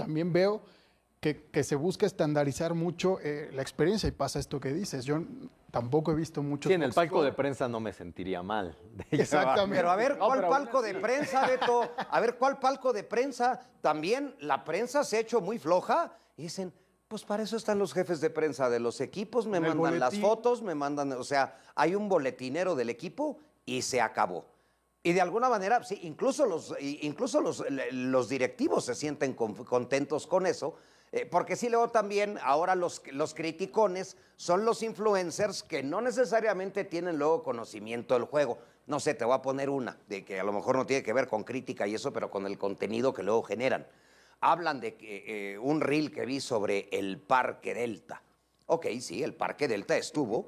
también veo que se busca estandarizar mucho la experiencia y pasa esto que dices. Yo tampoco he visto mucho. Sí, en el palco de prensa no me sentiría mal. Exactamente. Pero a ver, ¿cuál pero palco aún de así. prensa, Beto? A ver, ¿cuál palco de prensa? También la prensa se ha hecho muy floja y dicen, pues para eso están los jefes de prensa de los equipos, me En el mandan las boletín. fotos, me mandan, o sea, hay un boletinero del equipo y se acabó. Y de alguna manera, sí, incluso los directivos se sienten contentos con eso, porque sí, luego también ahora los criticones son los influencers que no necesariamente tienen luego conocimiento del juego. No sé, te voy a poner una, de que a lo mejor no tiene que ver con crítica y eso, pero con el contenido que luego generan. Hablan de un reel que vi sobre el Parque Delta. Ok, sí, el Parque Delta estuvo,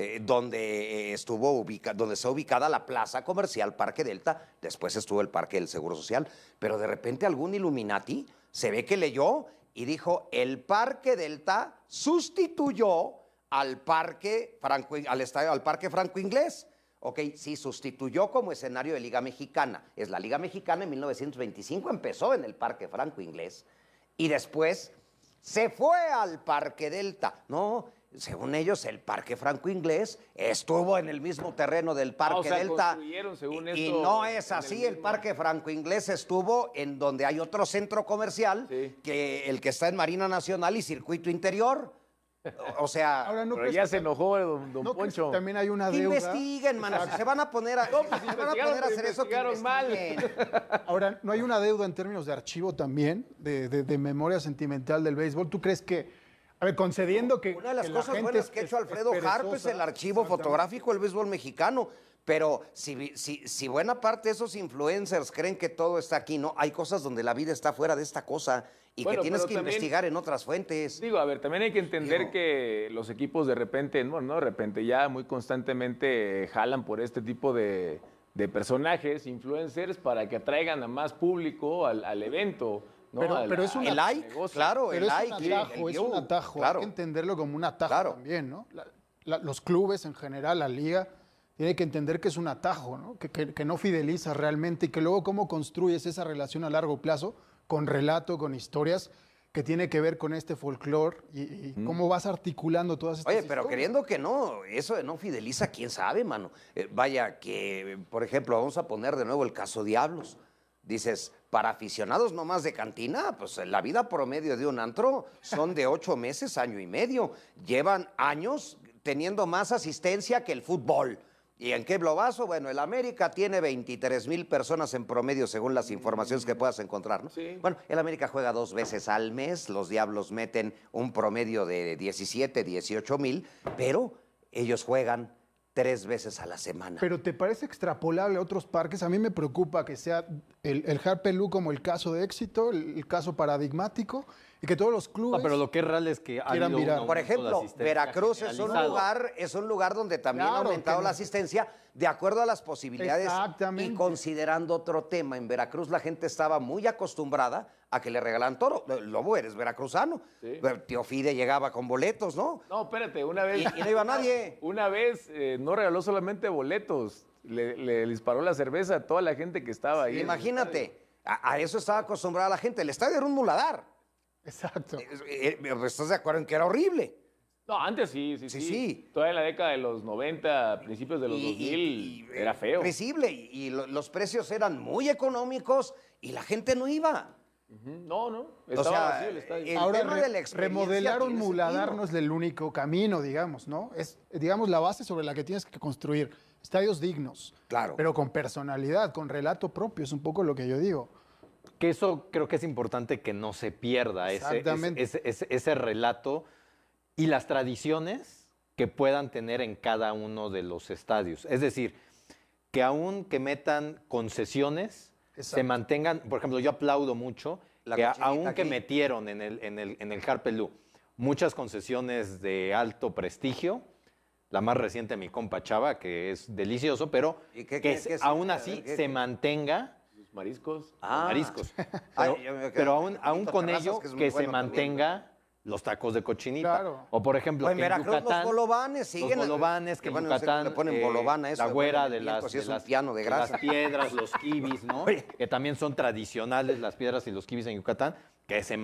donde está ubicada la plaza comercial Parque Delta, después estuvo el Parque del Seguro Social, pero de repente algún Illuminati se ve que leyó y dijo, el Parque Delta sustituyó al Parque Franco Inglés. Ok, sí, sustituyó como escenario de Liga Mexicana. Es la Liga Mexicana en 1925, empezó en el Parque Franco Inglés y después se fue al Parque Delta. No, según ellos, el Parque Franco Inglés estuvo en el mismo terreno del Parque Delta. Construyeron, según Y esto, no es en así, el el mismo. Parque Franco Inglés estuvo en donde hay otro centro comercial, Sí. que el que está en Marina Nacional y Circuito Interior. O sea, Ahora, ¿no Pero crees ya que se enojó don ¿no crees que Poncho. también hay una que deuda? investiguen, mano. Si se van a poner a, si se van a poner a hacer eso, que investigaron mal. investiguen. Ahora, ¿no hay una deuda en términos de archivo también, de memoria sentimental del béisbol? ¿Tú crees que, a ver, concediendo que Una de las que la cosas gente buenas que ha hecho Alfredo Harp es perezosa, el archivo exactamente. fotográfico del béisbol mexicano. Pero si buena parte de esos influencers creen que todo está aquí, no, hay cosas donde la vida está fuera de esta cosa y Bueno, que tienes pero que también- investigar en otras fuentes. Digo, a ver, también hay que entender Digo. que los equipos de repente, bueno, no de repente, ya muy constantemente jalan por este tipo de personajes, influencers, para que atraigan a más público al evento. ¿no? Pero es una- El like, negocio. claro, Pero el es like. un atajo, el es un view, atajo. claro. Hay que entenderlo como un atajo Claro. también, ¿no? Los clubes en general, la liga, tiene que entender que es un atajo, ¿no? Que no fideliza realmente y que luego cómo construyes esa relación a largo plazo con relato, con historias que tiene que ver con este folclore y cómo vas articulando todas estas Oye, pero historias. queriendo que no, eso de no fideliza, quién sabe, mano. Vaya, que, por ejemplo, vamos a poner de nuevo el caso Diablos. Dices, para aficionados nomás de cantina, pues la vida promedio de un antro son de 8 meses, año y medio. Llevan años teniendo más asistencia que el fútbol. ¿Y en qué globazo? Bueno, el América tiene 23,000 personas en promedio, según las informaciones que puedas encontrar, ¿no? Sí. Bueno, el América juega 2 veces al mes, los Diablos meten un promedio de 17, 18,000, pero ellos juegan 3 veces a la semana. Pero ¿te parece extrapolable a otros parques? A mí me preocupa que sea el Harpelú como el caso de éxito, el caso paradigmático, y que todos los clubes... No, pero lo que es real es que ha Quieran habido un virar. aumento Por de ejemplo, asistencia Veracruz generalizado. es un lugar donde también ha Claro, aumentado que la no- asistencia de acuerdo a las posibilidades. Exactamente. Y considerando otro tema, en Veracruz la gente estaba muy acostumbrada a que le regalan toro. Lobo, eres veracruzano. Sí. Tío Fide llegaba con boletos, ¿no? No, espérate, una vez. Y no iba nadie. Una vez no regaló solamente boletos, le disparó la cerveza a toda la gente que estaba ahí. Imagínate, a eso estaba acostumbrada la gente. El estadio era un muladar. Exacto. ¿Estás de acuerdo en que era horrible? No, antes sí. Sí. Toda en la década de los 90, principios de los 2000, era feo. Risible. Y los precios eran muy económicos y la gente no iba. No, O estaba sea, vacío el estadio. el Ahora, tema de la experiencia remodelar un tiene muladar sentido. no es el único camino, digamos, ¿no? Es, digamos, la base sobre la que tienes que construir estadios dignos. Claro. Pero con personalidad, con relato propio, es un poco lo que yo digo. Que eso creo que es importante que no se pierda, Exactamente. ese relato y las tradiciones que puedan tener en cada uno de los estadios. Es decir, que aún que metan concesiones, Exacto. se mantengan, por ejemplo, yo aplaudo mucho La que cochinita aún que aquí. metieron en el Harpelú muchas concesiones de alto prestigio, la más reciente mi compa Chava, que es delicioso, pero ¿Y qué- que qué- qué es? aún así ¿Qué- se qué? mantenga Los mariscos. mariscos. Ay, Pero, yo me quedo pero con aún Benito con Terrazas, ello, que es muy que se bueno también, mantenga los tacos de cochinita. Claro. O por ejemplo, O en que Veracruz Yucatán, los bolovanes siguen. los bolovanes, que que en bueno, no sé Yucatán, cómo le ponen bolobán a eso, la le güera ponen de pimiento, las, si es de un las- piano de de grasa. las piedras, los kibis, ¿no? Oye. Que también son tradicionales las piedras y los kibis en Yucatán, que se